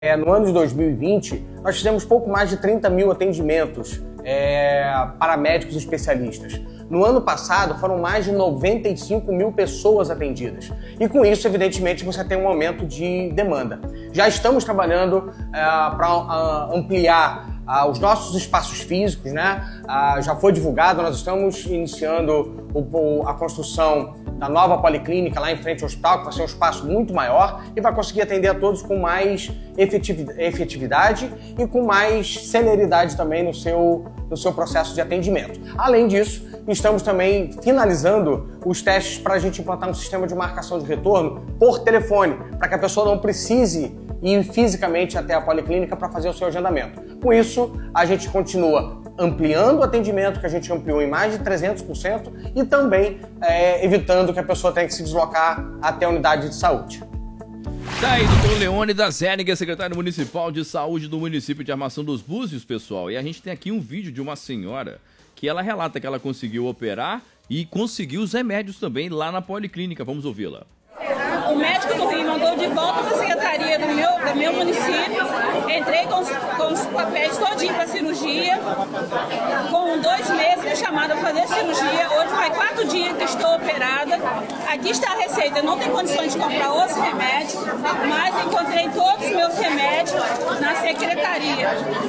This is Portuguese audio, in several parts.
No ano de 2020, nós fizemos pouco mais de 30 mil atendimentos para médicos especialistas. No ano passado, foram mais de 95 mil pessoas atendidas. E com isso, evidentemente, você tem um aumento de demanda. Já estamos trabalhando para ampliar os nossos espaços físicos, né? Já foi divulgado, nós estamos iniciando a construção da nova policlínica lá em frente ao hospital, que vai ser um espaço muito maior e vai conseguir atender a todos com mais efetividade e com mais celeridade também no seu processo de atendimento. Além disso, estamos também finalizando os testes para a gente implantar um sistema de marcação de retorno por telefone, para que a pessoa não precise ir fisicamente até a policlínica para fazer o seu agendamento. Com isso, a gente continua ampliando o atendimento, que a gente ampliou em mais de 300%, e também evitando que a pessoa tenha que se deslocar até a unidade de saúde. Tá aí, doutor Leone da Zénig, secretário municipal de saúde do município de Armação dos Búzios, pessoal. E a gente tem aqui um vídeo de uma senhora que ela relata que ela conseguiu operar e conseguiu os remédios também lá na policlínica. Vamos ouvi-la. O médico do Rio mandou de volta para a secretaria do meu município. Entrei com os papéis todinho para cirurgia. Com 2 meses de chamada para fazer cirurgia. Hoje faz 4 dias que estou operada. Aqui está a receita. Eu não tenho condições de comprar outros remédios, mas encontrei todos os meus remédios na secretaria,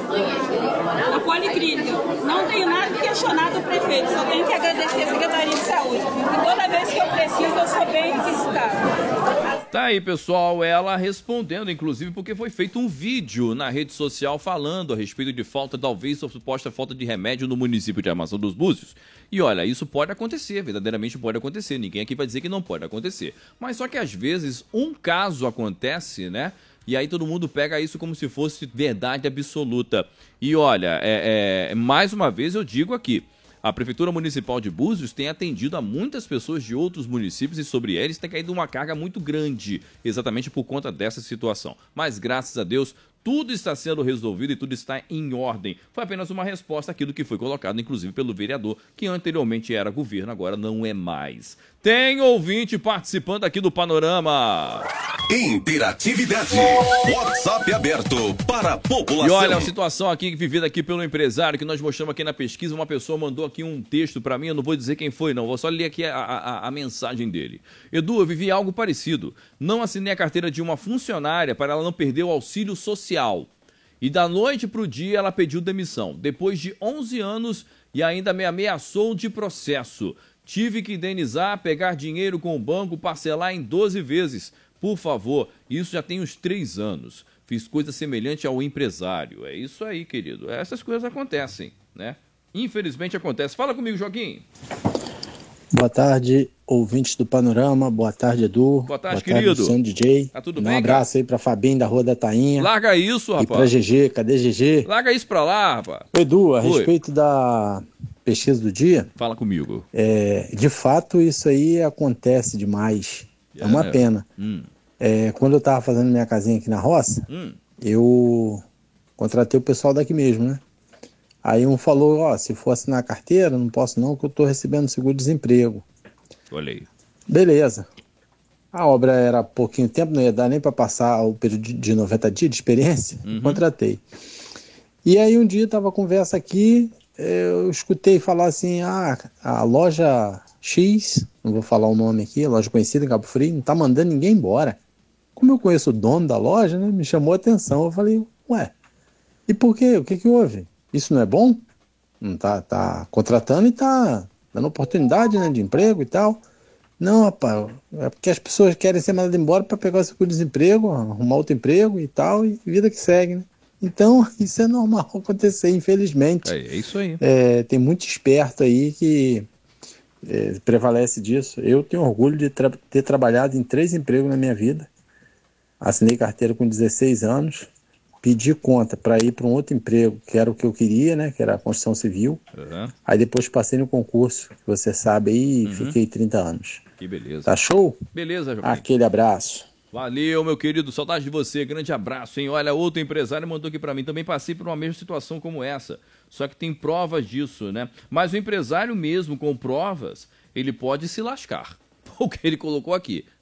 na policlínica. Não tenho nada de questionar do prefeito, só tenho que agradecer a Secretaria de Saúde. E toda vez que eu preciso, eu sou bem requisitada. Tá aí, pessoal, ela respondendo, inclusive, porque foi feito um vídeo na rede social falando a respeito de falta, talvez, ou suposta falta de remédio no município de Armação dos Búzios. E olha, isso pode acontecer, verdadeiramente pode acontecer, ninguém aqui vai dizer que não pode acontecer. Mas só que às vezes um caso acontece, né? E aí todo mundo pega isso como se fosse verdade absoluta. E olha, mais uma vez eu digo aqui, a Prefeitura Municipal de Búzios tem atendido a muitas pessoas de outros municípios e sobre eles tem caído uma carga muito grande, exatamente por conta dessa situação. Mas graças a Deus, tudo está sendo resolvido e tudo está em ordem. Foi apenas uma resposta àquilo que foi colocado, inclusive, pelo vereador, que anteriormente era governo, agora não é mais. Tem ouvinte participando aqui do Panorama. Interatividade. WhatsApp aberto para a população. E olha, a situação aqui vivida aqui pelo empresário, que nós mostramos aqui na pesquisa, uma pessoa mandou aqui um texto para mim, eu não vou dizer quem foi não, vou só ler aqui a mensagem dele. Edu, eu vivi algo parecido. Não assinei a carteira de uma funcionária para ela não perder o auxílio social. E da noite para o dia ela pediu demissão. Depois de 11 anos e ainda me ameaçou de processo. Tive que indenizar, pegar dinheiro com o banco, parcelar em 12 vezes. Por favor, isso já tem uns 3 anos. Fiz coisa semelhante ao empresário. É isso aí, querido. Essas coisas acontecem, né? Infelizmente acontece. Fala comigo, Joaquim. Boa tarde, ouvintes do Panorama. Boa tarde, Edu. Boa tarde, querido. Luciano DJ. Tá tudo Um bem, abraço cara? aí pra Fabinho da Rua da Tainha. Larga isso, rapaz. E pra GG. Cadê GG? Larga isso pra lá, rapaz. Edu, a Oi. respeito da pesquisa do dia, Fala comigo. de fato isso aí acontece demais. É uma pena. Quando eu tava fazendo minha casinha aqui na roça, eu contratei o pessoal daqui mesmo, né? Aí um falou, ó, se for assinar a carteira, não posso não, que eu tô recebendo seguro-desemprego. Olha aí. Beleza. A obra era pouquinho tempo, não ia dar nem para passar o período de 90 dias de experiência. Contratei. E aí um dia tava conversa aqui, eu escutei falar assim, a loja X, não vou falar o nome aqui, a loja conhecida em Cabo Frio, não tá mandando ninguém embora. Como eu conheço o dono da loja, né, me chamou a atenção. Eu falei, ué, e por quê? O que que houve? Isso não é bom? Não tá contratando e tá dando oportunidade, né, de emprego e tal. Não, rapaz, é porque as pessoas querem ser mandadas embora para pegar o seguro-desemprego, arrumar outro emprego e tal, e vida que segue, né? Então, isso é normal acontecer, infelizmente. É isso aí. Tem muito esperto aí que prevalece disso. Eu tenho orgulho de ter trabalhado em 3 empregos na minha vida. Assinei carteira com 16 anos, pedi conta para ir para um outro emprego, que era o que eu queria, né? Que era a construção civil. Aí depois passei no concurso, que você sabe aí, e fiquei 30 anos. Que beleza. Tá show? Beleza, Joaquim. Aquele abraço. Valeu, meu querido. Saudade de você. Grande abraço, hein? Olha, outro empresário mandou aqui pra mim. Também passei por uma mesma situação como essa. Só que tem provas disso, né? Mas o empresário mesmo, com provas, ele pode se lascar. O que ele colocou aqui, né?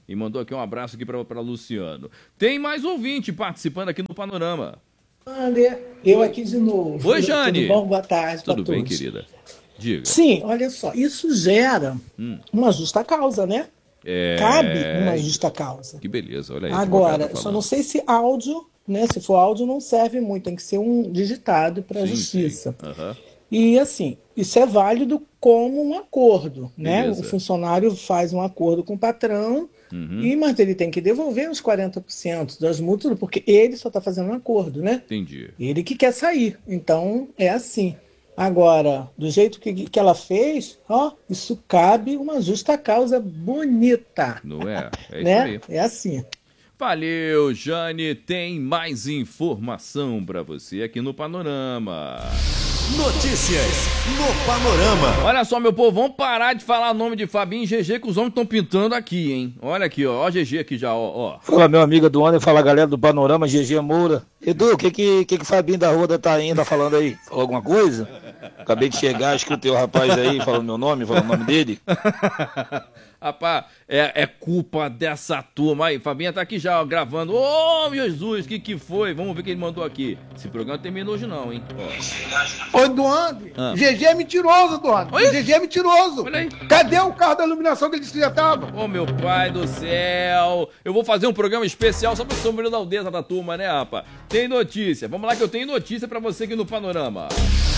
E mandou aqui um abraço aqui para Luciano. Tem mais ouvinte participando aqui no Panorama. André, eu aqui de novo. Oi, Jane. Tudo bom? Boa tarde para todos. Tudo bem, querida? Diga. Sim, olha só, isso gera uma justa causa, né? Cabe uma justa causa. Que beleza, olha aí. Agora, só não sei se áudio, né? Se for áudio não serve muito, tem que ser um digitado para a justiça. Uhum. E assim, isso é válido como um acordo, né? Beleza. O funcionário faz um acordo com o patrão, mas ele tem que devolver os 40% das multas, porque ele só está fazendo um acordo, né? Entendi. Ele que quer sair. Então, é assim. Agora, do jeito que ela fez, isso cabe uma justa causa bonita. Não é? É né? isso aí. É assim. Valeu, Jane. Tem mais informação para você aqui no Panorama. Notícias no Panorama. Olha só, meu povo, vamos parar de falar o nome de Fabinho e GG, que os homens estão pintando aqui, hein? Olha aqui, ó o GG aqui já, ó. Fala, meu amigo Eduardo, fala galera do Panorama, GG Moura. Edu, o que Fabinho da Roda tá ainda falando aí? Falou alguma coisa? Acabei de chegar, escutei o rapaz aí falando meu nome, falando o nome dele. Rapaz, é culpa dessa turma aí. Fabinha tá aqui já, ó, gravando. Ô, Jesus, o que foi? Vamos ver o que ele mandou aqui. Esse programa não terminou hoje não, hein? Ô, Eduardo, GG é mentiroso, Eduardo. Oi? GG é mentiroso. Olha aí. Cadê o carro da iluminação que ele disse que já tava? Ô, meu pai do céu. Eu vou fazer um programa especial só pra sombrear da aldeia da turma, né, rapaz? Tem notícia. Vamos lá que eu tenho notícia pra você aqui no Panorama.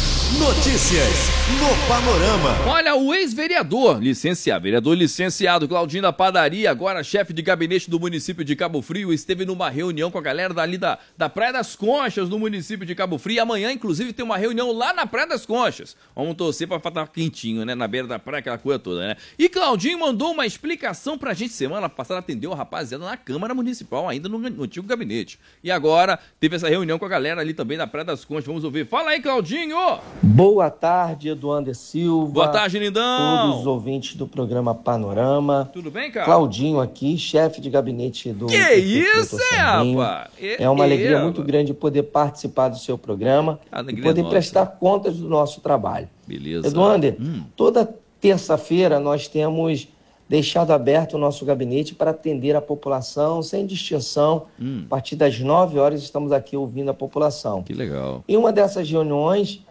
Notícias no Panorama. Olha, o ex-vereador licenciado Claudinho da Padaria, agora chefe de gabinete do município de Cabo Frio, esteve numa reunião com a galera dali da Praia das Conchas, no município de Cabo Frio. E amanhã, inclusive, tem uma reunião lá na Praia das Conchas. Vamos torcer pra estar quentinho, né? Na beira da praia, aquela coisa toda, né? E Claudinho mandou uma explicação pra gente. Semana passada atendeu a rapaziada na Câmara Municipal, ainda no antigo gabinete. E agora teve essa reunião com a galera ali também da Praia das Conchas. Vamos ouvir. Fala aí, Claudinho! Boa tarde, Eduardo Silva. Boa tarde, lindão. Todos os ouvintes do programa Panorama. Tudo bem, cara? Claudinho aqui, chefe de gabinete do... Que isso, rapaz? É uma alegria muito grande poder participar do seu programa e poder prestar contas do nosso trabalho. Beleza. Eduardo, toda terça-feira nós temos deixado aberto o nosso gabinete para atender a população sem distinção. A partir das 9 horas estamos aqui ouvindo a população. Que legal. Em uma dessas reuniões...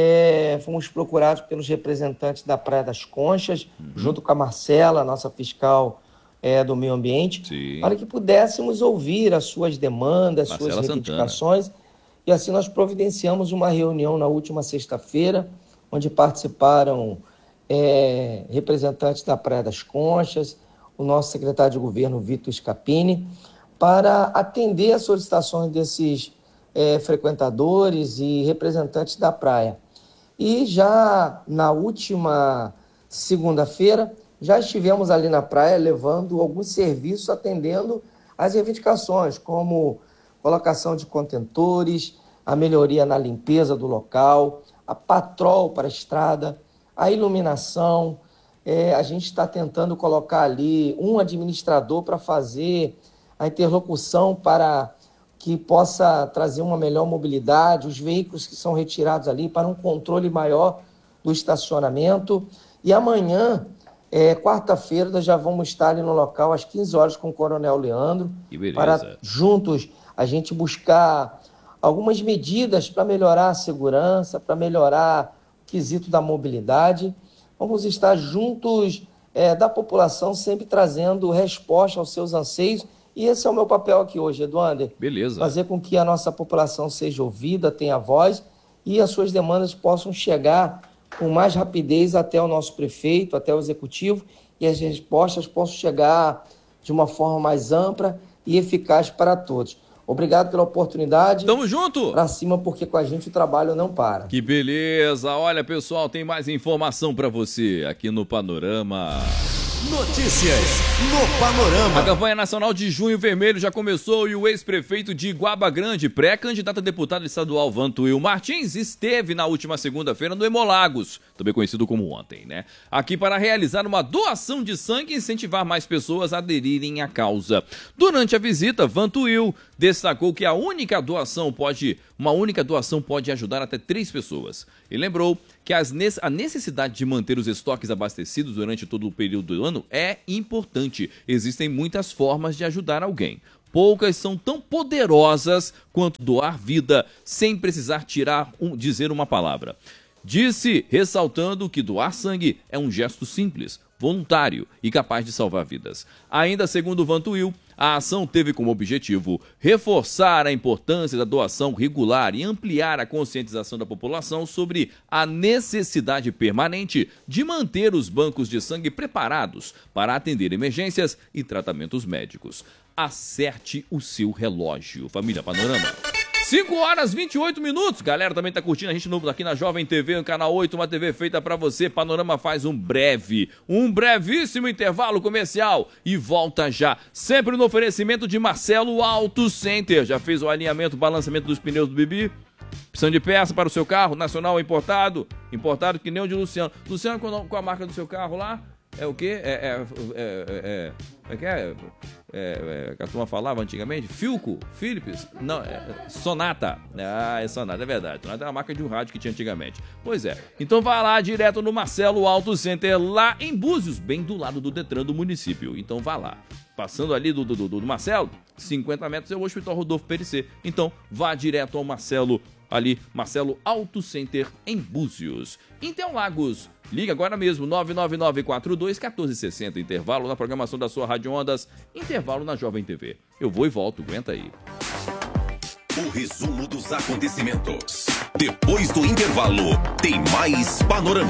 fomos procurados pelos representantes da Praia das Conchas, junto com a Marcela, nossa fiscal do meio ambiente, para que pudéssemos ouvir as suas demandas, Marcela suas reivindicações. E assim nós providenciamos uma reunião na última sexta-feira, onde participaram representantes da Praia das Conchas, o nosso secretário de governo, Vitor Scapini, para atender as solicitações desses frequentadores e representantes da praia. E já na última segunda-feira, já estivemos ali na praia levando alguns serviços, atendendo as reivindicações, como colocação de contentores, a melhoria na limpeza do local, a patrol para a estrada, a iluminação. A gente está tentando colocar ali um administrador para fazer a interlocução para que possa trazer uma melhor mobilidade, os veículos que são retirados ali para um controle maior do estacionamento. E amanhã, quarta-feira, nós já vamos estar ali no local às 15 horas com o Coronel Leandro, para juntos a gente buscar algumas medidas para melhorar a segurança, para melhorar o quesito da mobilidade. Vamos estar juntos da população, sempre trazendo resposta aos seus anseios. E esse é o meu papel aqui hoje, Eduardo. Beleza. Fazer com que a nossa população seja ouvida, tenha voz e as suas demandas possam chegar com mais rapidez até o nosso prefeito, até o executivo, e as respostas possam chegar de uma forma mais ampla e eficaz para todos. Obrigado pela oportunidade. Tamo junto! Pra cima, porque com a gente o trabalho não para. Que beleza! Olha, pessoal, tem mais informação para você aqui no Panorama. Notícias no Panorama. A campanha nacional de Junho Vermelho já começou e o ex-prefeito de Guaba Grande, pré-candidato a deputado estadual Vantuil Martins, esteve na última segunda-feira no Hemolagos, também conhecido como ontem, né? Aqui para realizar uma doação de sangue e incentivar mais pessoas a aderirem à causa. Durante a visita, Vantuil destacou que uma única doação pode ajudar até 3 pessoas. E lembrou que a necessidade de manter os estoques abastecidos durante todo o período do ano é importante. Existem muitas formas de ajudar alguém. Poucas são tão poderosas quanto doar vida sem precisar dizer uma palavra. Disse, ressaltando que doar sangue é um gesto simples, voluntário e capaz de salvar vidas. Ainda segundo Vantuil, a ação teve como objetivo reforçar a importância da doação regular e ampliar a conscientização da população sobre a necessidade permanente de manter os bancos de sangue preparados para atender emergências e tratamentos médicos. Acerte o seu relógio. Família Panorama. 5h28. Galera, também tá curtindo a gente aqui na Jovem TV, no Canal 8, uma TV feita pra você. Panorama faz um brevíssimo intervalo comercial e volta já. Sempre no oferecimento de Marcelo Auto Center. Já fez o alinhamento, balanceamento dos pneus do Bibi? Precisando de peça para o seu carro, nacional ou importado? Importado que nem o de Luciano. Luciano, qual a marca do seu carro lá? É o quê? Que a turma falava antigamente? Philco? Philips? Não, Sonata. É Sonata, é verdade. Sonata era a marca de um rádio que tinha antigamente. Pois é. Então vai lá direto no Marcelo Auto Center, lá em Búzios, bem do lado do Detran do município. Então vá lá. Passando ali do Marcelo, 50 metros é o Hospital Rodolfo Perissé. Então vá direto ao Marcelo Auto Center em Búzios. Interlagos. Liga agora mesmo, 99942-1460, intervalo na programação da sua Rádio Ondas, intervalo na Jovem TV. Eu vou e volto, aguenta aí. O resumo dos acontecimentos. Depois do intervalo, tem mais Panorama.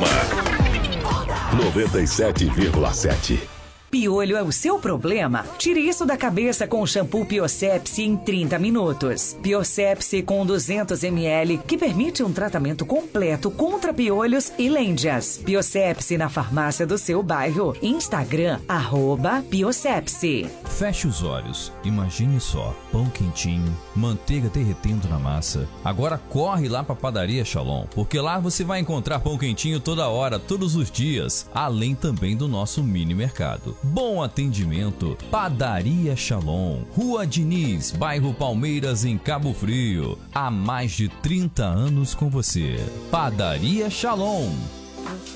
97,7. Piolho é o seu problema? Tire isso da cabeça com o shampoo Biossepsi em 30 minutos. Biossepsi com 200 ml, que permite um tratamento completo contra piolhos e lêndias. Biossepsi na farmácia do seu bairro. Instagram, @Biossepsi. Feche os olhos. Imagine só, pão quentinho, manteiga derretendo na massa. Agora corre lá pra Padaria Shalom, porque lá você vai encontrar pão quentinho toda hora, todos os dias, além também do nosso mini mercado. Bom atendimento, Padaria Shalom, Rua Diniz, bairro Palmeiras, em Cabo Frio. Há mais de 30 anos com você. Padaria Shalom.